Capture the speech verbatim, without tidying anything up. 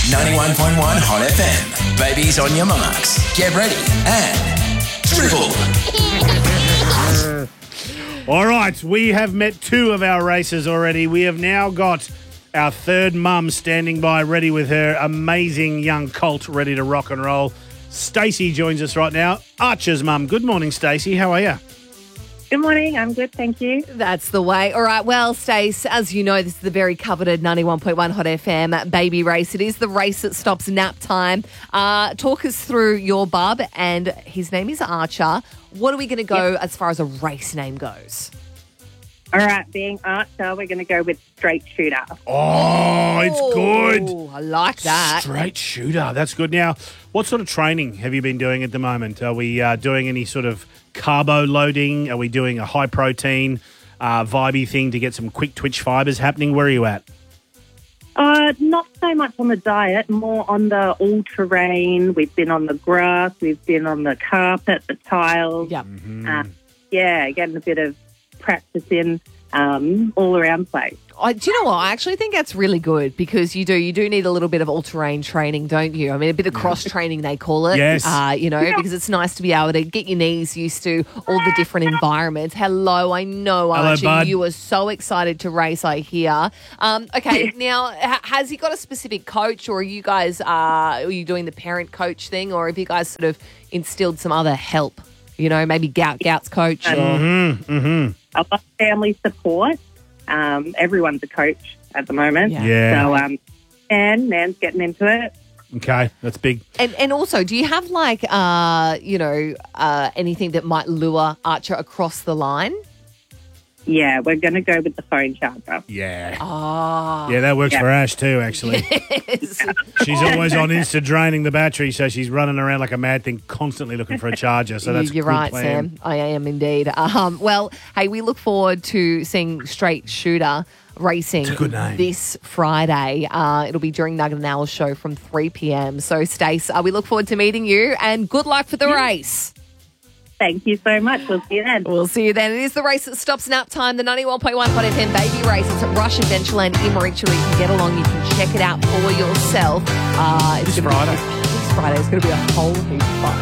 ninety-one point one Hot F M. Babies on your marks. Get ready and dribble. All right, we have met two of our racers already. We have now got our third mum standing by, ready with her amazing young colt, ready to rock and roll. Stacey joins us right now, Archer's mum. Good morning, Stacey. How are you? Good morning. I'm good, thank you. That's the way. All right, well, Stace, as you know, this is the very coveted ninety-one point one Hot F M baby race. It is the race that stops nap time. Uh, talk us through your bub, and his name is Archer. What are we going to go Yep. as far as a race name goes? All right, being Archer, we're going to go with Straight Shooter. Oh, it's good. Oh, I like that. Straight shooter. That's good. Now, what sort of training have you been doing at the moment? Are we uh, doing any sort of carbo loading? Are we doing a high protein, uh, vibey thing to get some quick twitch fibers happening? Where are you at? Uh, not so much on the diet, more on the all-terrain. We've been on the grass, we've been on the carpet, the tiles. Yep. Uh, yeah, getting a bit of practice in um, all around place. I, do you know what? I actually think that's really good because you do you do need a little bit of all-terrain training, don't you? I mean, a bit of cross-training, they call it. Yes. Uh, you know, because it's nice to be able to get your knees used to all the different environments. Hello, I know, Hello, Archie, bud. you are so excited to race, I hear. Um, okay, now, ha- has he got a specific coach, or are you guys, uh, are you doing the parent coach thing, or have you guys sort of instilled some other help? You know, maybe Gout Gout's coach. Or... Mm-hmm, mm-hmm. A lot of family support. Um, everyone's a coach at the moment. Yeah. Yeah. So, um, and Man's getting into it. Okay, that's big. And and also, do you have like, uh, you know, uh, anything that might lure Archer across the line? Yeah, we're going to go with the phone charger. Yeah. Oh, Yeah, that works Yeah. for Ash too, actually. She's always on Insta draining the battery, so she's running around like a mad thing, constantly looking for a charger. So that's You're a good right, plan. Sam. I am indeed. Um, well, hey, we look forward to seeing Straight Shooter racing a good name. this Friday. Uh, it'll be during Nugget and Owl's show from three p.m. So, Stace, uh, we look forward to meeting you, and good luck for the race. Thank you so much. We'll see you then. We'll see you then. It is the race that stops nap time, the ninety-one point one Hot F M baby race. It's at Rush Adventureland in Mauritius. You can get along. You can check it out for yourself. Uh, it's This gonna be- Friday. this Friday. It's going to be a whole heap of fun.